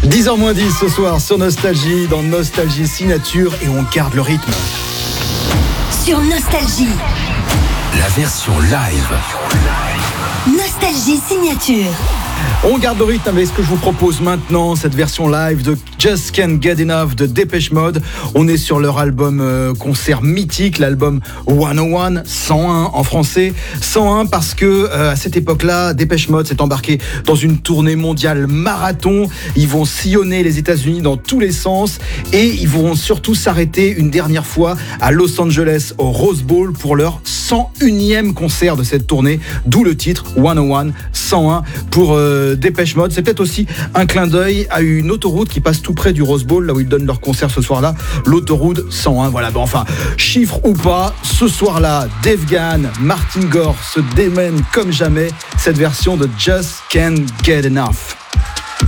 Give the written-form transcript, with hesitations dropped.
10h-10 ce soir sur Nostalgie, dans Nostalgie Signature, et on garde le rythme. Sur Nostalgie, la version live. Nostalgie Signature. On garde le rythme avec ce que je vous propose maintenant, cette version live de Just Can't Get Enough de Depeche Mode. On est sur leur album concert mythique, l'album 101, 101 en français. 101 parce que à cette époque-là, Depeche Mode s'est embarqué dans une tournée mondiale marathon. Ils vont sillonner les États-Unis dans tous les sens et ils vont surtout s'arrêter une dernière fois à Los Angeles au Rose Bowl pour leur 101e concert de cette tournée, d'où le titre 101, 101 pour Depeche Mode. C'est peut-être aussi un clin d'œil à une autoroute qui passe tout près du Rose Bowl, là où ils donnent leur concert ce soir-là, l'autoroute 101. Voilà, bon, enfin, chiffre ou pas, ce soir-là, Dave Gahan, Martin Gore se démènent comme jamais cette version de Just Can't Get Enough.